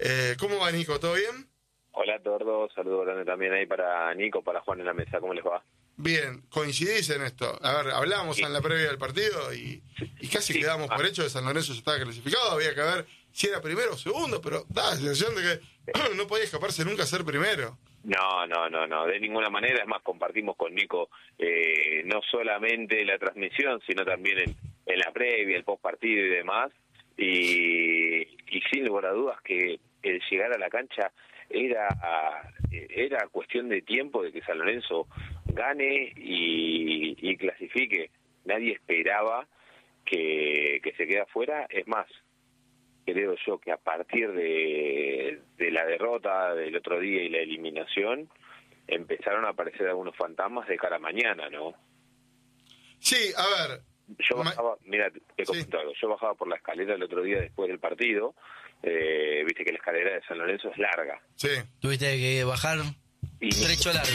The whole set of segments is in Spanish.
¿Cómo va, Nico? ¿Todo bien? Hola, Tordo. Saludo grande también ahí para Nico, para Juan en la mesa. ¿Cómo les va? Bien, coincidís en esto. A ver, hablábamos Sí. en la previa del partido y casi Sí. quedamos por hecho de San Lorenzo ya estaba clasificado. Había que ver si era primero o segundo, pero da la sensación de que no podía escaparse nunca a ser primero. No, de ninguna manera. Es más, compartimos con Nico no solamente la transmisión, sino también en la previa, el post partido y demás. Y sin lugar a dudas que el llegar a la cancha era cuestión de tiempo de que San Lorenzo gane y clasifique. Nadie esperaba que se quede afuera. Es más, creo yo que a partir de la derrota del otro día y la eliminación empezaron a aparecer algunos fantasmas de cara a mañana, ¿no? Sí, a ver. Yo bajaba, mira, te comento algo, yo bajaba por la escalera el otro día después del partido, viste que la escalera de San Lorenzo es larga. Sí. Tuviste que bajar un trecho largo.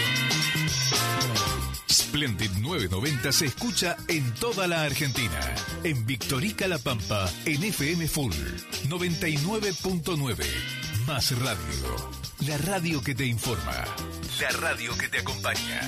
Splendid 990 se escucha en toda la Argentina. En Victorica La Pampa, en FM Full 99.9. Más radio. La radio que te informa. La radio que te acompaña.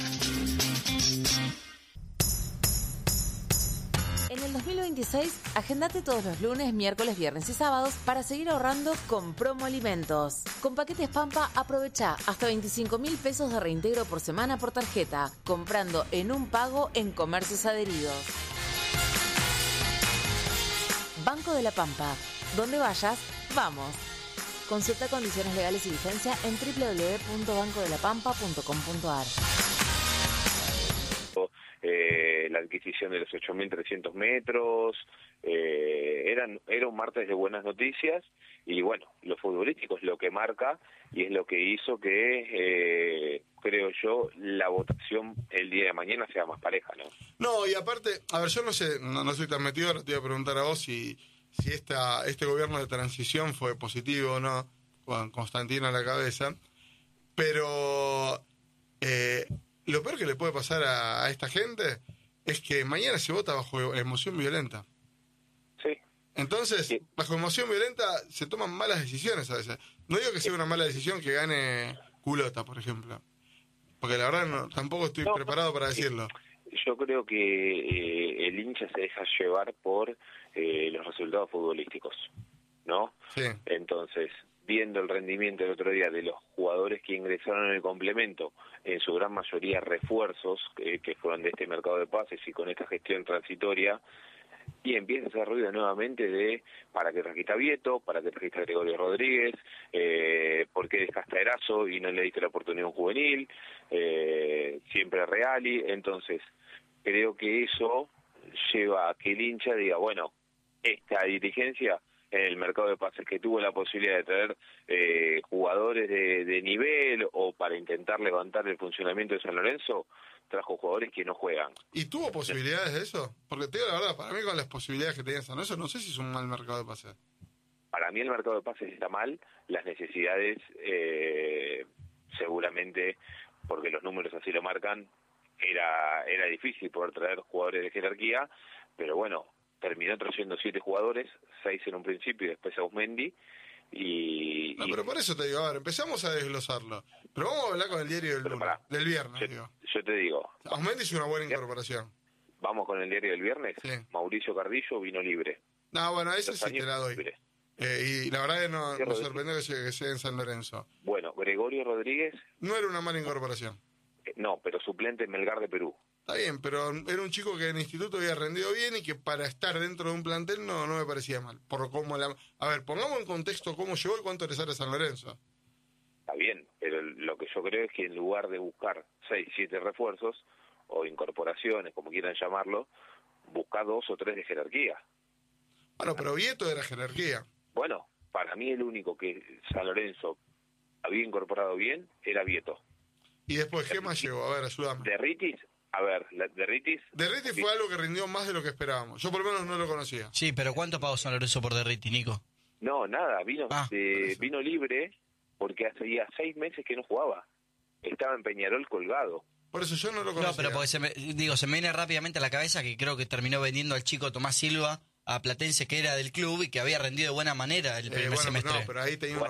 En el 2026, agendate todos los lunes, miércoles, viernes y sábados para seguir ahorrando con Promo Alimentos. Con paquetes Pampa, aprovecha hasta 25.000 pesos de reintegro por semana por tarjeta, comprando en un pago en comercios adheridos. Banco de la Pampa. Donde vayas, vamos. Consulta condiciones legales y vigencia en www.bancodelapampa.com.ar. La adquisición de los 8.300 metros, era un martes de buenas noticias y bueno, lo futbolístico es lo que marca y es lo que hizo que, creo yo, la votación el día de mañana sea más pareja, ¿no? No, y aparte, a ver, yo no sé, no soy tan metido, ahora te iba a preguntar a vos si este gobierno de transición fue positivo o no, con Constantino a la cabeza, pero lo peor que le puede pasar a esta gente es que mañana se vota bajo emoción violenta. Sí. Entonces, Sí. bajo emoción violenta se toman malas decisiones a veces. No digo que sea una mala decisión que gane Culota, por ejemplo, porque la verdad tampoco estoy preparado para decirlo. Yo creo que el hincha se deja llevar por los resultados futbolísticos, ¿no? Sí. Entonces, viendo el rendimiento el otro día de los jugadores que ingresaron en el complemento, en su gran mayoría refuerzos que fueron de este mercado de pases y con esta gestión transitoria, y empieza a hacer ruido nuevamente para que trajiste a Vieto, para que trajiste a Gregorio Rodríguez, por qué dejaste a Erazo y no le diste la oportunidad a un juvenil, siempre a Reali. Entonces, creo que eso lleva a que el hincha diga, bueno, esta dirigencia en el mercado de pases que tuvo la posibilidad de traer jugadores de nivel o para intentar levantar el funcionamiento de San Lorenzo, trajo jugadores que no juegan. ¿Y tuvo posibilidades de eso? Porque te digo la verdad, para mí con las posibilidades que tenía San Lorenzo, no sé si es un mal mercado de pases. Para mí el mercado de pases está mal, las necesidades seguramente, porque los números así lo marcan, era difícil poder traer jugadores de jerarquía, pero bueno, terminó trayendo 7 jugadores, 6 en un principio y después a Ausmendi. No, pero por eso te digo, a ver, empezamos a desglosarlo. Pero vamos a hablar con el diario del viernes, yo te digo. Ausmendi es una buena incorporación. Vamos con el diario del viernes. Sí. Mauricio Cardillo vino libre. No, bueno, eso sí te la doy. Y la verdad que me sorprendió que sea en San Lorenzo. Bueno, Gregorio Rodríguez. No era una mala incorporación. No, pero suplente en Melgar de Perú. Está bien, pero era un chico que en el instituto había rendido bien y que para estar dentro de un plantel no me parecía mal. A ver, pongamos en contexto cómo llegó y cuánto le sale a San Lorenzo. Está bien, pero lo que yo creo es que en lugar de buscar 6, 7 refuerzos o incorporaciones, como quieran llamarlo, busca 2 o 3 de jerarquía. Bueno, pero Vieto era jerarquía. Bueno, para mí el único que San Lorenzo había incorporado bien era Vieto. ¿Y después qué más llegó? A ver, ayúdame. Derritis. A ver, Derritis fue algo que rindió más de lo que esperábamos. Yo por lo menos no lo conocía. Sí, pero ¿cuánto pagó San Lorenzo por Derritis, Nico? No, nada, vino libre porque hacía 6 meses que no jugaba. Estaba en Peñarol colgado. Por eso yo no lo conocía. No, pero porque se me viene rápidamente a la cabeza que creo que terminó vendiendo al chico Tomás Silva a Platense, que era del club y que había rendido de buena manera el primer semestre. No, pero ahí tenía